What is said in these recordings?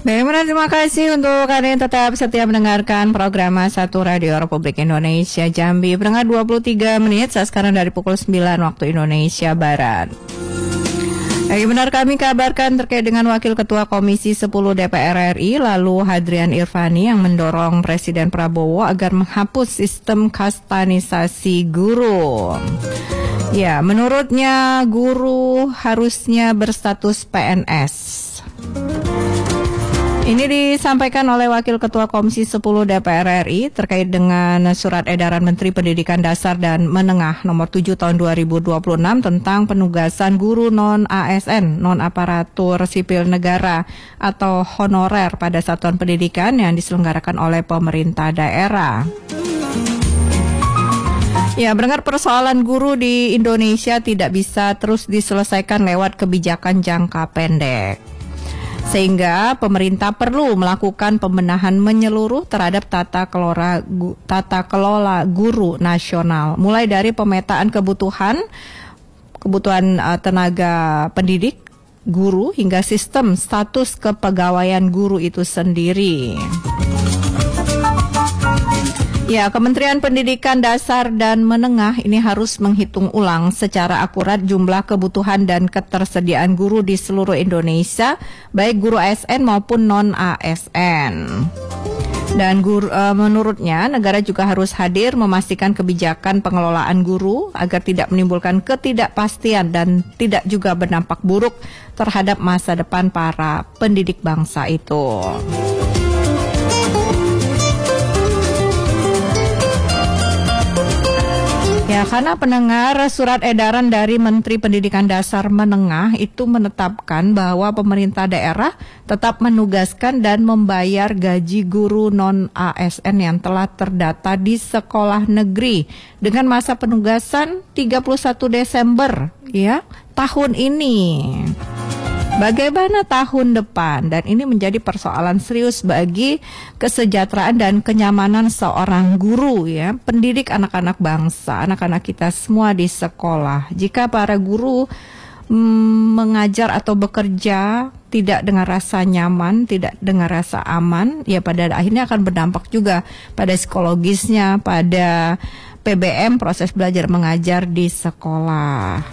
Baik, terima kasih untuk kalian tetap setia mendengarkan program Satu Radio Republik Indonesia Jambi. Pendengar 23 menit saat sekarang dari pukul 9 waktu Indonesia Barat. Benar kami kabarkan terkait dengan Wakil Ketua Komisi 10 DPR RI, lalu Hadrian Irvani yang mendorong Presiden Prabowo agar menghapus sistem kastanisasi guru. Ya, menurutnya guru harusnya berstatus PNS. Ini disampaikan oleh Wakil Ketua Komisi 10 DPR RI terkait dengan Surat Edaran Menteri Pendidikan Dasar dan Menengah Nomor 7 Tahun 2026 tentang penugasan guru non-ASN, non-aparatur sipil negara atau honorer pada satuan pendidikan yang diselenggarakan oleh pemerintah daerah. Ya, mendengar persoalan guru di Indonesia tidak bisa terus diselesaikan lewat kebijakan jangka pendek. Sehingga pemerintah perlu melakukan pembenahan menyeluruh terhadap tata kelola guru nasional, mulai dari pemetaan kebutuhan tenaga pendidik guru hingga sistem status kepegawaian guru itu sendiri. Ya, Kementerian Pendidikan Dasar dan Menengah ini harus menghitung ulang secara akurat jumlah kebutuhan dan ketersediaan guru di seluruh Indonesia, baik guru ASN maupun non-ASN. Dan menurutnya negara juga harus hadir memastikan kebijakan pengelolaan guru agar tidak menimbulkan ketidakpastian dan tidak juga berdampak buruk terhadap masa depan para pendidik bangsa itu. Ya, karena pendengar surat edaran dari Menteri Pendidikan Dasar Menengah itu menetapkan bahwa pemerintah daerah tetap menugaskan dan membayar gaji guru non-ASN yang telah terdata di sekolah negeri dengan masa penugasan 31 Desember ya, tahun ini. Bagaimana tahun depan? Dan ini menjadi persoalan serius bagi kesejahteraan dan kenyamanan seorang guru ya, pendidik anak-anak bangsa, anak-anak kita semua di sekolah. Jika para guru mengajar atau bekerja tidak dengan rasa nyaman, tidak dengan rasa aman, ya pada akhirnya akan berdampak juga pada psikologisnya, pada PBM, proses belajar mengajar di sekolah.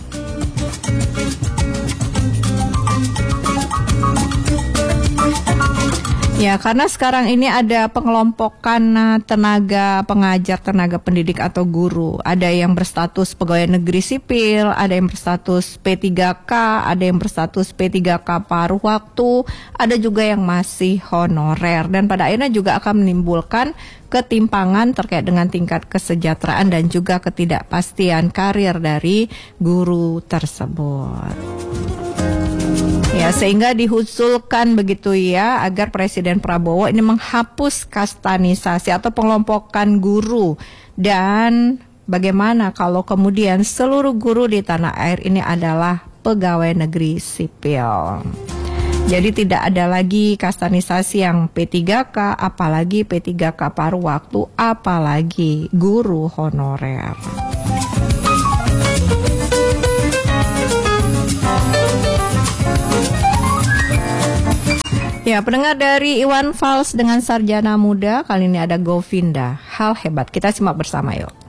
Ya, karena sekarang ini ada pengelompokan tenaga pengajar, tenaga pendidik atau guru. Ada yang berstatus pegawai negeri sipil, ada yang berstatus P3K, ada yang berstatus P3K paruh waktu, ada juga yang masih honorer. Dan pada akhirnya juga akan menimbulkan ketimpangan terkait dengan tingkat kesejahteraan dan juga ketidakpastian karir dari guru tersebut. Ya, sehingga diusulkan begitu ya agar Presiden Prabowo ini menghapus kastanisasi atau pengelompokan guru. Dan bagaimana kalau kemudian seluruh guru di tanah air ini adalah pegawai negeri sipil. Jadi tidak ada lagi kastanisasi yang P3K, apalagi P3K paruh waktu, apalagi guru honorer. Ya, pendengar dari Iwan Fals dengan sarjana muda, kali ini ada Govinda. Hal hebat, kita simak bersama yuk.